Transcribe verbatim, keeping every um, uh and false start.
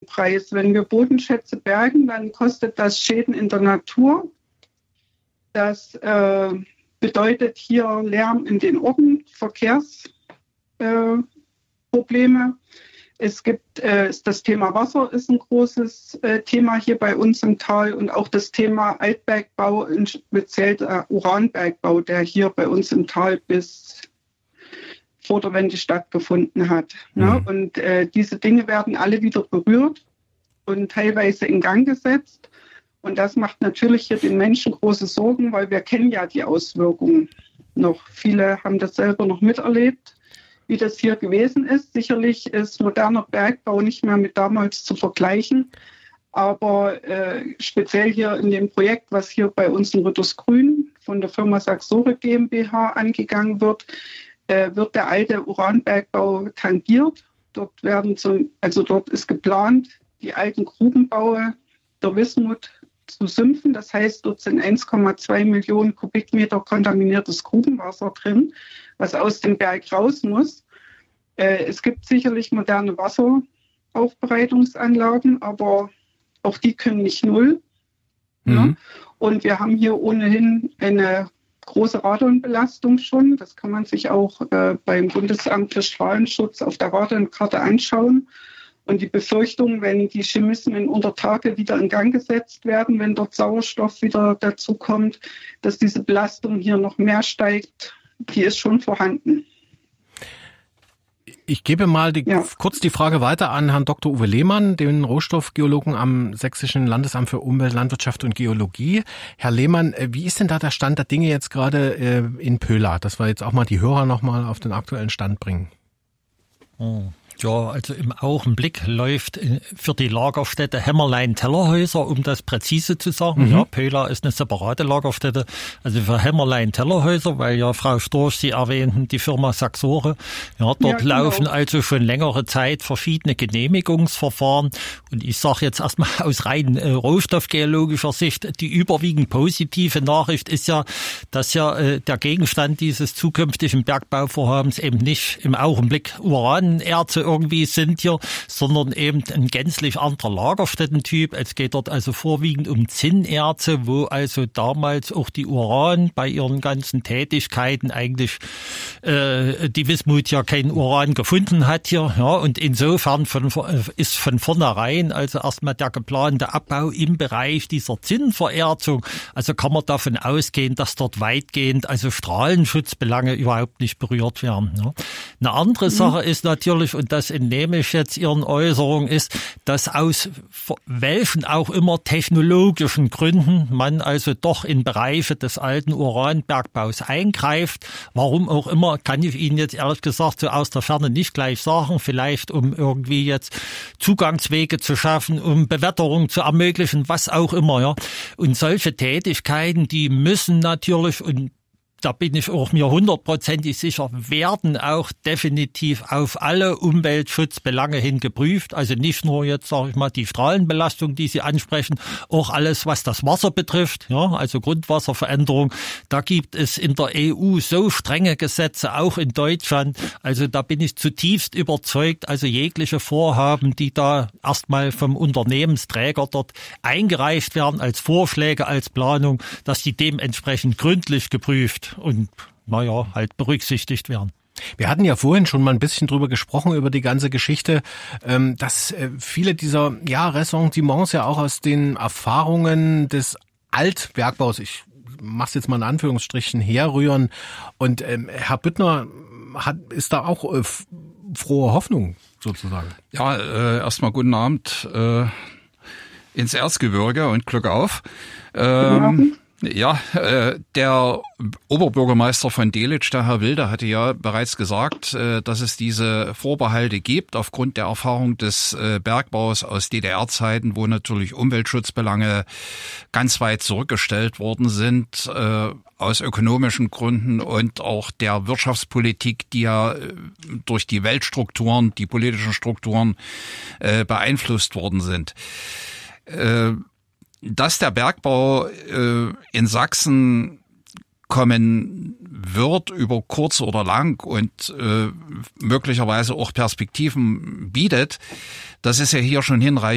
Preis. Wenn wir Bodenschätze bergen, dann kostet das Schäden in der Natur. Das äh, bedeutet hier Lärm in den Orten, Verkehrsprobleme. Äh, es gibt äh, das Thema Wasser ist ein großes äh, Thema hier bei uns im Tal und auch das Thema Altbergbau, speziell der Uranbergbau, der hier bei uns im Tal bis vor der Wende stattgefunden hat. Mhm. Ne? Und äh, diese Dinge werden alle wieder berührt und teilweise in Gang gesetzt. Und das macht natürlich hier den Menschen große Sorgen, weil wir kennen ja die Auswirkungen noch. Viele haben das selber noch miterlebt, wie das hier gewesen ist. Sicherlich ist moderner Bergbau nicht mehr mit damals zu vergleichen. Aber äh, speziell hier in dem Projekt, was hier bei uns in Rüttersgrün von der Firma Saxore GmbH angegangen wird, äh, wird der alte Uranbergbau tangiert. Dort werden zum, also dort ist geplant, die alten Grubenbaue der Wismut zu sümpfen. Das heißt, dort sind eins Komma zwei Millionen Kubikmeter kontaminiertes Grubenwasser drin, was aus dem Berg raus muss. Äh, es gibt sicherlich moderne Wasseraufbereitungsanlagen, aber auch die können nicht null. Mhm. Ja? Und wir haben hier ohnehin eine große Radonbelastung schon. Das kann man sich auch äh, beim Bundesamt für Strahlenschutz auf der Radonkarte anschauen. Und die Befürchtung, wenn die Chemismen unter Tage wieder in Gang gesetzt werden, wenn dort Sauerstoff wieder dazukommt, dass diese Belastung hier noch mehr steigt, die ist schon vorhanden. Ich gebe mal die, ja. kurz die Frage weiter an Herrn Doktor Uwe Lehmann, den Rohstoffgeologen am Sächsischen Landesamt für Umwelt, Landwirtschaft und Geologie. Herr Lehmann, wie ist denn da der Stand der Dinge jetzt gerade in Pöla, dass wir jetzt auch mal die Hörer noch mal auf den aktuellen Stand bringen? Oh. Ja, also im Augenblick läuft für die Lagerstätte Hämmerlein-Tellerhäuser, um das präzise zu sagen. Mhm. Ja, Pöla ist eine separate Lagerstätte. Also für Hämmerlein-Tellerhäuser, weil ja Frau Storch, Sie erwähnten, die Firma Saxore. Ja, dort ja, genau. laufen also schon längere Zeit verschiedene Genehmigungsverfahren. Und ich sage jetzt erstmal aus rein äh, rohstoffgeologischer Sicht, die überwiegend positive Nachricht ist ja, dass ja äh, der Gegenstand dieses zukünftigen Bergbauvorhabens eben nicht im Augenblick Uranerze irgendwie sind hier, sondern eben ein gänzlich anderer Lagerstättentyp. Es geht dort also vorwiegend um Zinnerze, wo also damals auch die Uran bei ihren ganzen Tätigkeiten eigentlich äh, die Wismut ja kein Uran gefunden hat hier. Ja, und insofern von, ist von vornherein also erstmal der geplante Abbau im Bereich dieser Zinnvererzung. Also kann man davon ausgehen, dass dort weitgehend also Strahlenschutzbelange überhaupt nicht berührt werden. Ja. Eine andere mhm. Sache ist natürlich, und das entnehme ich jetzt Ihren Äußerungen, ist, dass aus welchen auch immer technologischen Gründen man also doch in Bereiche des alten Uranbergbaus eingreift. Warum auch immer, kann ich Ihnen jetzt ehrlich gesagt so aus der Ferne nicht gleich sagen. Vielleicht um irgendwie jetzt Zugangswege zu schaffen, um Bewetterung zu ermöglichen, was auch immer. Ja. Und solche Tätigkeiten, die müssen natürlich, und da bin ich auch mir hundertprozentig sicher, werden auch definitiv auf alle Umweltschutzbelange hin geprüft. Also nicht nur jetzt, sage ich mal, die Strahlenbelastung, die Sie ansprechen, auch alles, was das Wasser betrifft, ja, also Grundwasserveränderung. Da gibt es in der E U so strenge Gesetze, auch in Deutschland. Also da bin ich zutiefst überzeugt, also jegliche Vorhaben, die da erstmal vom Unternehmensträger dort eingereicht werden, als Vorschläge, als Planung, dass die dementsprechend gründlich geprüft und, naja, halt berücksichtigt werden. Wir hatten ja vorhin schon mal ein bisschen drüber gesprochen, über die ganze Geschichte, dass viele dieser ja, Ressentiments ja auch aus den Erfahrungen des Altbergbaus, ich mach's jetzt mal in Anführungsstrichen, herrühren. Und ähm, Herr Büttner hat, ist da auch äh, frohe Hoffnung sozusagen. Ja, äh, erstmal guten Abend äh, ins Erzgebirge und Glück auf. Ähm, Ja, äh, der Oberbürgermeister von Delitzsch, der Herr Wilde, hatte ja bereits gesagt, äh, dass es diese Vorbehalte gibt aufgrund der Erfahrung des äh, Bergbaus aus D D R-Zeiten, wo natürlich Umweltschutzbelange ganz weit zurückgestellt worden sind, äh, aus ökonomischen Gründen und auch der Wirtschaftspolitik, die ja äh, durch die Weltstrukturen, die politischen Strukturen äh, beeinflusst worden sind. Äh, Dass der Bergbau äh, in Sachsen kommen wird über kurz oder lang und äh, möglicherweise auch Perspektiven bietet, das ist ja hier schon hinreichend